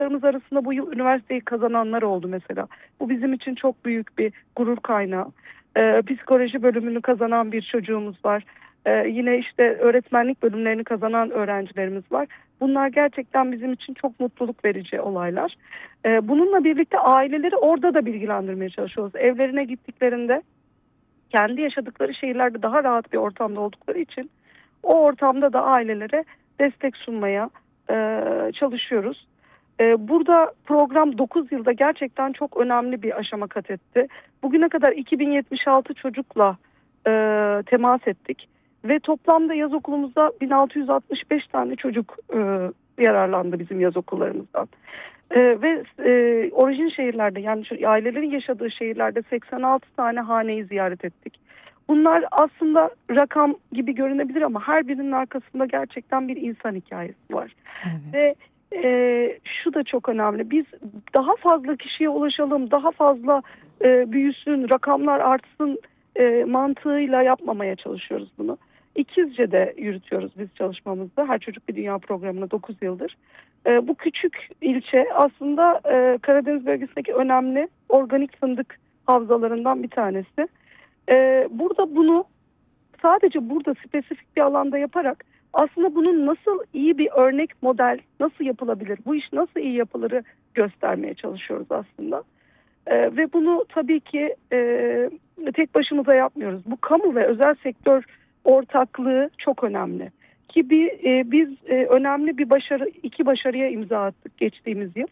arkadaşlarımız arasında bu yıl üniversiteyi kazananlar oldu mesela. Bu bizim için çok büyük bir gurur kaynağı. Psikoloji bölümünü kazanan bir çocuğumuz var. Yine işte öğretmenlik bölümlerini kazanan öğrencilerimiz var. Bunlar gerçekten bizim için çok mutluluk verici olaylar. Bununla birlikte aileleri orada da bilgilendirmeye çalışıyoruz. Evlerine gittiklerinde kendi yaşadıkları şehirlerde daha rahat bir ortamda oldukları için o ortamda da ailelere destek sunmaya çalışıyoruz. Burada program 9 yılda gerçekten çok önemli bir aşama kat etti. Bugüne kadar 2076 çocukla temas ettik ve toplamda yaz okulumuzda 1665 tane çocuk yararlandı bizim yaz okullarımızdan. Ve orijin şehirlerde, yani ailelerin yaşadığı şehirlerde 86 tane haneyi ziyaret ettik. Bunlar aslında rakam gibi görünebilir ama her birinin arkasında gerçekten bir insan hikayesi var. Evet. Ve şu da çok önemli. Biz daha fazla kişiye ulaşalım, daha fazla büyüsün, rakamlar artsın mantığıyla yapmamaya çalışıyoruz bunu. İkizce'de yürütüyoruz biz çalışmamızda. Her Çocuk Bir Dünya programını 9 yıldır. Bu küçük ilçe aslında Karadeniz bölgesindeki önemli organik fındık havzalarından bir tanesi. Burada bunu sadece burada spesifik bir alanda yaparak aslında bunun nasıl iyi bir örnek model, nasıl yapılabilir, bu iş nasıl iyi yapılırı göstermeye çalışıyoruz aslında. Ve bunu tabii ki tek başımıza yapmıyoruz. Bu kamu ve özel sektör ortaklığı çok önemli. Ki biz önemli iki başarıya imza attık geçtiğimiz yıl.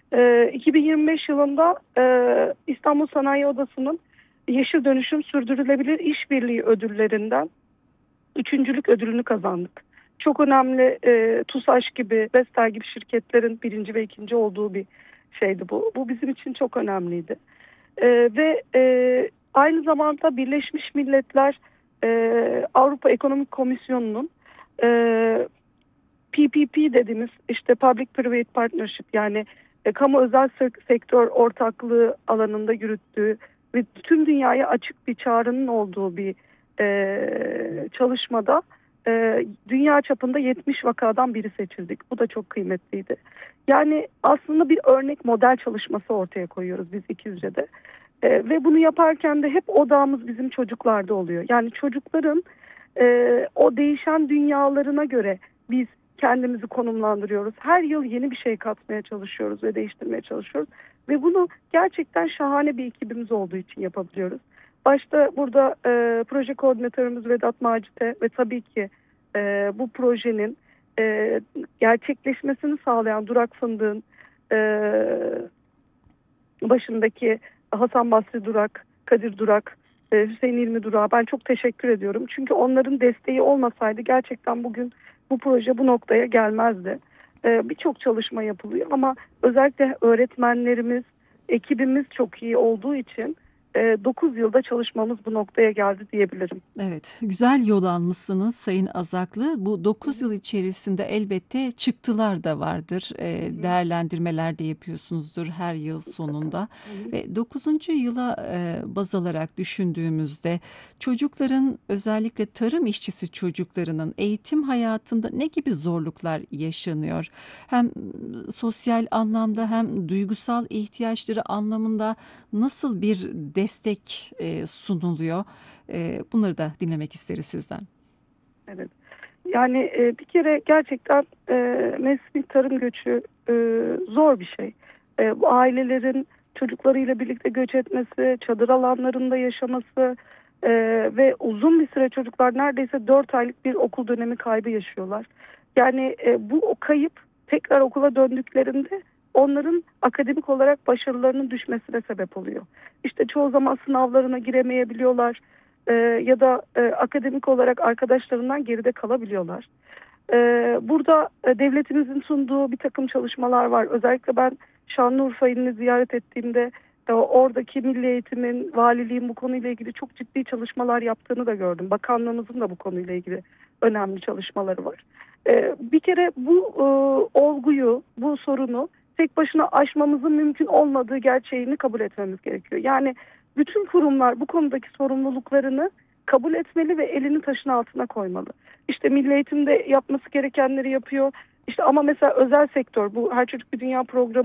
2025 yılında İstanbul Sanayi Odası'nın Yeşil Dönüşüm Sürdürülebilir İşbirliği ödüllerinden üçüncülük ödülünü kazandık. Çok önemli TUSAŞ gibi, Vestel gibi şirketlerin birinci ve ikinci olduğu bir şeydi bu. Bu bizim için çok önemliydi. Ve aynı zamanda Birleşmiş Milletler Avrupa Ekonomik Komisyonu'nun PPP dediğimiz işte Public Private Partnership, yani kamu özel sektör ortaklığı alanında yürüttüğü ve tüm dünyaya açık bir çağrının olduğu bir çalışmada dünya çapında 70 vakadan biri seçildik. Bu da çok kıymetliydi. Yani aslında bir örnek model çalışması ortaya koyuyoruz biz İkizce'de. Ve bunu yaparken de hep odağımız bizim çocuklarda oluyor. Yani çocukların o değişen dünyalarına göre biz kendimizi konumlandırıyoruz. Her yıl yeni bir şey katmaya çalışıyoruz ve değiştirmeye çalışıyoruz. Ve bunu gerçekten şahane bir ekibimiz olduğu için yapabiliyoruz. Başta burada proje koordinatörümüz Vedat Macit'e ve tabii ki bu projenin gerçekleşmesini sağlayan Durak Fındık'ın başındaki Hasan Basri Durak, Kadir Durak, Hüseyin İlmi Durak'a ben çok teşekkür ediyorum. Çünkü onların desteği olmasaydı gerçekten bugün bu proje bu noktaya gelmezdi. Birçok çalışma yapılıyor ama özellikle öğretmenlerimiz, ekibimiz çok iyi olduğu için 9 yılda çalışmamız bu noktaya geldi diyebilirim. Evet, güzel yol almışsınız Sayın Azaklı. Bu 9 yıl içerisinde elbette çıktılar da vardır. Değerlendirmeler de yapıyorsunuzdur her yıl sonunda. Ve 9. yıla baz alarak düşündüğümüzde çocukların, özellikle tarım işçisi çocuklarının eğitim hayatında ne gibi zorluklar yaşanıyor? Hem sosyal anlamda hem duygusal ihtiyaçları anlamında nasıl bir destek sunuluyor? Bunları da dinlemek isteriz sizden. Evet. Yani bir kere gerçekten mesleği tarım göçü zor bir şey. Bu ailelerin çocuklarıyla birlikte göç etmesi, çadır alanlarında yaşaması ve uzun bir süre çocuklar neredeyse 4 aylık bir okul dönemi kaybı yaşıyorlar. Yani bu o kayıp tekrar okula döndüklerinde onların akademik olarak başarılarının düşmesine sebep oluyor. İşte çoğu zaman sınavlarına giremeyebiliyorlar. Ya da akademik olarak arkadaşlarından geride kalabiliyorlar. Burada devletimizin sunduğu bir takım çalışmalar var. Özellikle ben Şanlıurfa ilini ziyaret ettiğimde oradaki milli eğitimin, valiliğin bu konuyla ilgili çok ciddi çalışmalar yaptığını da gördüm. Bakanlığımızın da bu konuyla ilgili önemli çalışmaları var. Bir kere bu olguyu, bu sorunu tek başına aşmamızın mümkün olmadığı gerçeğini kabul etmemiz gerekiyor. Yani bütün kurumlar bu konudaki sorumluluklarını kabul etmeli ve elini taşın altına koymalı. İşte milli eğitimde yapması gerekenleri yapıyor. İşte ama mesela özel sektör, bu Her Çocuk Bir Dünya programı